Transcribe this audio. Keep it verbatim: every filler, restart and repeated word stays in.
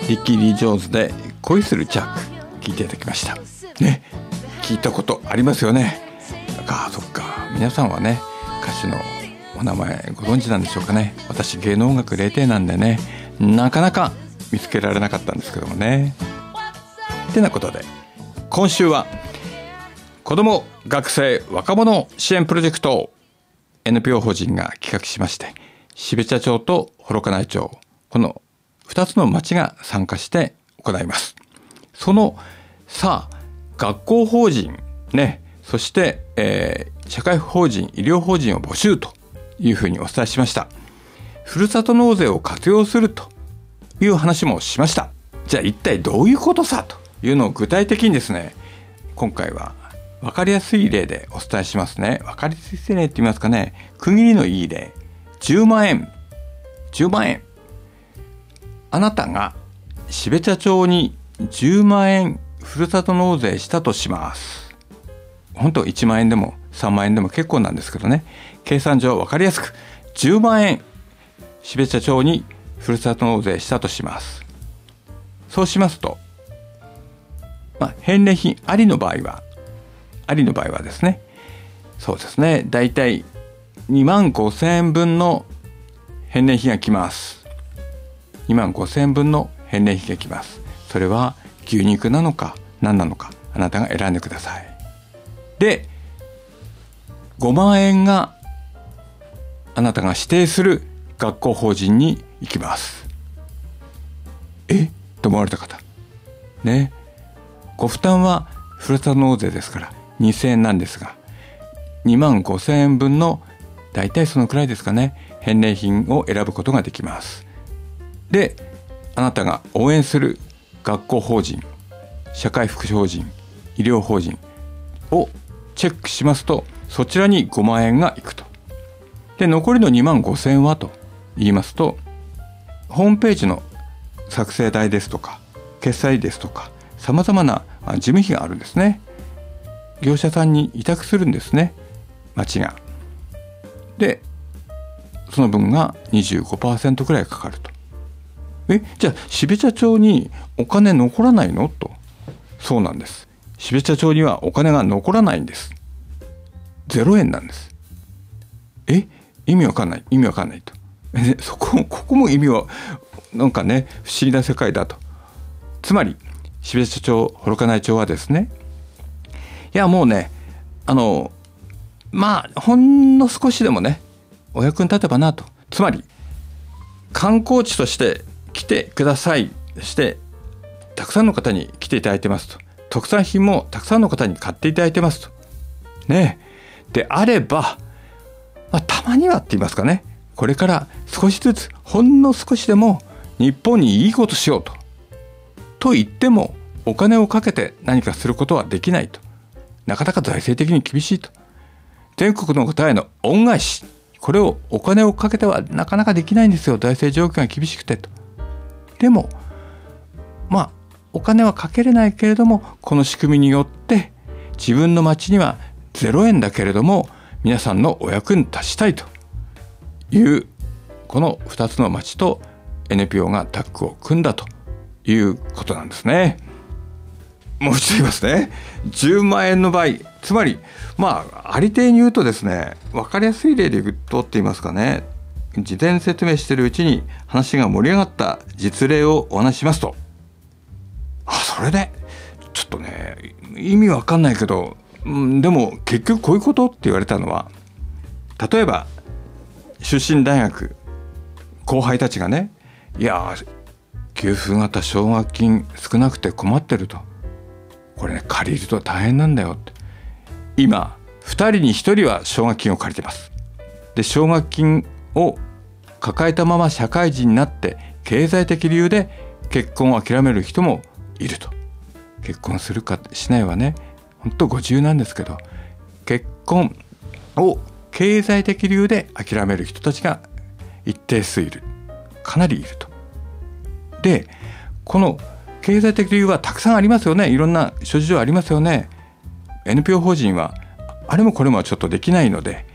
リッキー・リー・ジョーンズで恋するジャック聞いていただきましたね。聞いたことありますよね。あ、そっか、皆さんはね歌手のお名前ご存知なんでしょうかね。私芸能音楽零点なんでね、なかなか見つけられなかったんですけどもね。てなことで今週は子ども学生若者支援プロジェクトを エヌピーオー 法人が企画しまして、標茶町と幌加内町、このふたつの町が参加して行います。そのさあ学校法人ね、そして、えー、社会法人医療法人を募集というふうにお伝えしました。ふるさと納税を活用するという話もしました。じゃあ一体どういうことさというのを具体的にですね、今回は分かりやすい例でお伝えしますね。分かりやすい例って言いますかね、区切りのいい例。じゅうまんえんじゅうまんえん、あなたが標茶町にじゅうまんえんふるさと納税したとします。本当いちまんえんでもさんまんえんでも結構なんですけどね、計算上分かりやすくじゅうまんえん標茶町にふるさと納税したとします。そうしますと、まあ、返礼品ありの場合はありの場合はですね、そうですね、だいたいにまんごせんえんぶんの返礼品が来ます。にまんごせんえんぶんの返礼品が来ます。それは牛肉なのか何なのか、あなたが選んでください。で、ごまんえんがあなたが指定する学校法人に行きます。えと思われた方ね、ご負担はふるさと納税ですからにせんえんなんですが、にまんごせんえんぶんのだいたいそのくらいですかね、返礼品を選ぶことができます。で、あなたが応援する学校法人、社会福祉法人、医療法人をチェックしますと、そちらにごまんえんがいくと。で、残りのにまんごせんえんはと言いますと、ホームページの作成代ですとか決済ですとか様々な事務費があるんですね。業者さんに委託するんですね、町が。で、その分が にじゅうごパーセント くらいかかると。え、じゃあ標茶町にお金残らないのと。そうなんです。標茶町にはお金が残らないんです。ゼロえんなんです。え、意味わかんない意味わかんないと。え、そこここも意味はなんかね、不思議な世界だと。つまり標茶町、幌加内町はですね、いやもうね、あのまあほんの少しでもねお役に立てばなと。つまり観光地として来てくださいしてたくさんの方に来ていただいてますと。特産品もたくさんの方に買っていただいてますとね。であれば、まあ、たまにはって言いますかね、これから少しずつほんの少しでも日本にいいことしようとと言ってもお金をかけて何かすることはできないと。なかなか財政的に厳しいと。全国の方への恩返し、これをお金をかけてはなかなかできないんですよ、財政状況が厳しくてと。でもまあお金はかけれないけれども、この仕組みによって自分の町にはゼロえんだけれども皆さんのお役に立ちたいというこのふたつの町と エヌピーオー がタッグを組んだということなんですね。もう一度言いますね。じゅうまんえんの場合、つまりまあありていに言うとですね、分かりやすい例で言うとって言いますかね、事前説明しているうちに話が盛り上がった実例をお話ししますと、あ、それでちょっとね意味わかんないけど、うん、でも結局こういうことって言われたのは、例えば出身大学後輩たちがね、いや給付型奨学金少なくて困ってると、これね借りると大変なんだよって。今ふたりにひとりは奨学金を借りてます。で奨学金を抱えたまま社会人になって経済的理由で結婚を諦める人もいると。結婚するかしないはね本当ご自由なんですけど、結婚を経済的理由で諦める人たちが一定数いる、かなりいると。でこの経済的理由はたくさんありますよね。いろんな諸事情ありますよね。 エヌピーオー 法人はあれもこれもちょっとできないので